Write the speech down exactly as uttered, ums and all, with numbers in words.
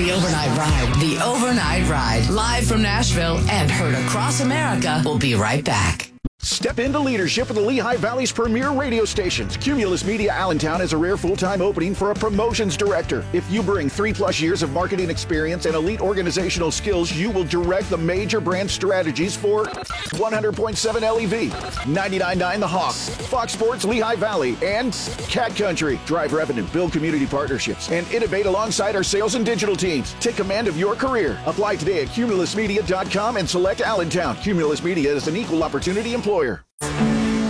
The Overnight Ride. The Overnight Ride. Live from Nashville and heard across America. We'll be right back. Step into leadership of the Lehigh Valley's premier radio stations. Cumulus Media Allentown has a rare full-time opening for a promotions director. If you bring three-plus years of marketing experience and elite organizational skills, you will direct the major brand strategies for one hundred point seven L E V, ninety-nine point nine The Hawk, Fox Sports Lehigh Valley, and Cat Country. Drive revenue, build community partnerships, and innovate alongside our sales and digital teams. Take command of your career. Apply today at cumulus media dot com and select Allentown. Cumulus Media is an equal opportunity employer.